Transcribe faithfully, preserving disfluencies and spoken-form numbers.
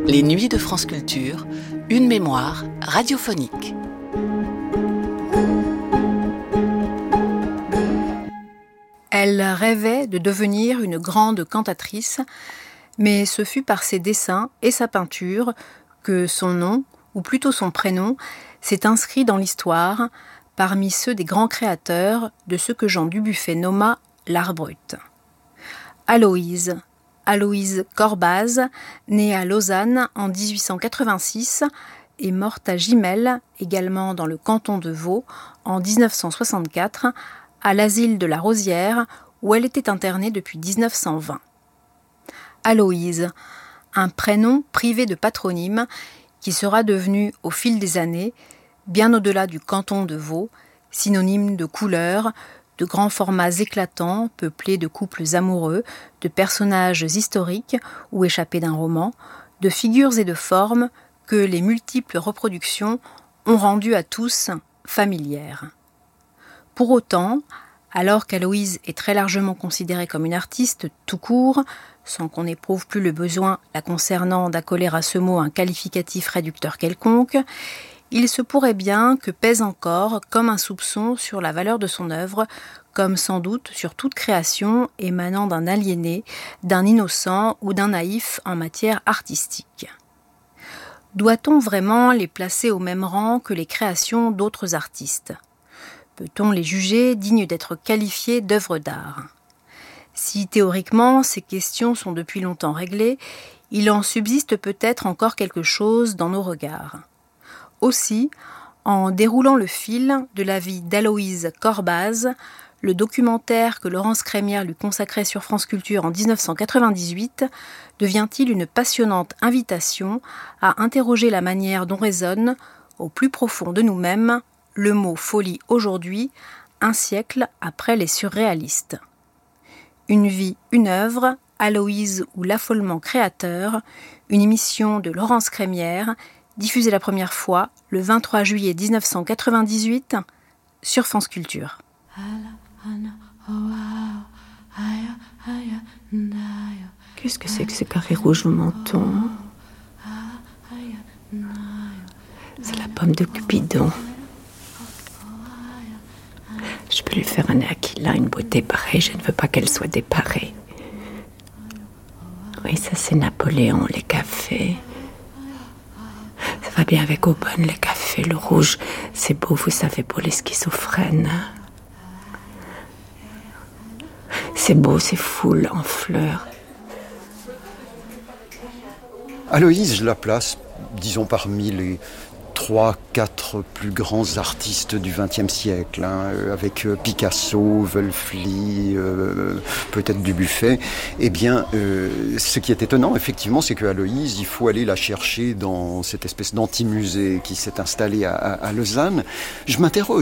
Les nuits de France Culture, une mémoire radiophonique. Elle rêvait de devenir une grande cantatrice, mais ce fut par ses dessins et sa peinture que son nom, ou plutôt son prénom, s'est inscrit dans l'histoire parmi ceux des grands créateurs de ce que Jean Dubuffet nomma l'art brut. Aloïse, Aloïse Corbaz, née à Lausanne en dix-huit cent quatre-vingt-six, est morte à Gimel, également dans le canton de Vaud, en dix-neuf cent soixante-quatre, à l'asile de la Rosière, où elle était internée depuis dix-neuf cent vingt. Aloïse, un prénom privé de patronyme qui sera devenu, au fil des années, bien au-delà du canton de Vaud, synonyme de couleur, de grands formats éclatants, peuplés de couples amoureux, de personnages historiques ou échappés d'un roman, de figures et de formes que les multiples reproductions ont rendues à tous familières. Pour autant, alors qu'Aloïse est très largement considérée comme une artiste tout court, sans qu'on n'éprouve plus le besoin la concernant d'accoler à ce mot un qualificatif réducteur quelconque, il se pourrait bien que pèse encore comme un soupçon sur la valeur de son œuvre, comme sans doute sur toute création émanant d'un aliéné, d'un innocent ou d'un naïf en matière artistique. Doit-on vraiment les placer au même rang que les créations d'autres artistes ? Peut-on les juger dignes d'être qualifiées d'œuvres d'art ? Si théoriquement ces questions sont depuis longtemps réglées, il en subsiste peut-être encore quelque chose dans nos regards. Aussi, en déroulant le fil de la vie d'Aloïse Corbaz, le documentaire que Laurence Crémière lui consacrait sur France Culture en dix-neuf cent quatre-vingt-dix-huit devient-il une passionnante invitation à interroger la manière dont résonne, au plus profond de nous-mêmes, le mot folie aujourd'hui, un siècle après les surréalistes. Une vie, une œuvre, Aloïse ou l'affolement créateur, une émission de Laurence Crémière, diffusée la première fois le vingt-trois juillet dix-neuf cent quatre-vingt-dix-huit sur France Culture. Qu'est-ce que c'est que ces carrés rouges au menton ? C'est la pomme de Cupidon. Je peux lui faire un nez Aquila, une beauté pareille, je ne veux pas qu'elle soit déparée. Oui, ça c'est Napoléon, les cafés. Ça va bien avec Aubonne, les cafés, le rouge. C'est beau, vous savez, pour les schizophrènes. C'est beau, c'est foule en fleurs. Aloïse, je la place, disons, parmi les trois, quatre plus grands artistes du vingtième siècle, hein, avec Picasso, Wölfli, euh, peut-être Dubuffet. Eh bien, euh, ce qui est étonnant, effectivement, c'est que Aloïse, il faut aller la chercher dans cette espèce d'anti-musée qui s'est installé à, à, à Lausanne. Je m'interroge